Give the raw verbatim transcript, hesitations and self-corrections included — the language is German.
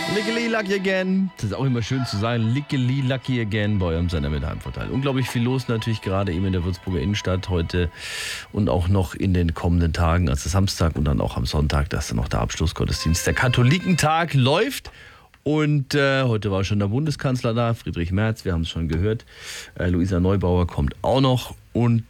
Lickily lucky again. Das ist auch immer schön zu sagen. Lickily lucky again bei eurem Sender mit Heimvorteil. Unglaublich viel los natürlich gerade eben in der Würzburger Innenstadt heute und auch noch in den kommenden Tagen, also Samstag und dann auch am Sonntag, dass dann noch der Abschlussgottesdienst. Der Katholikentag läuft. Und äh, heute war schon der Bundeskanzler da, Friedrich Merz, wir haben es schon gehört. Äh, Luisa Neubauer kommt auch noch. Und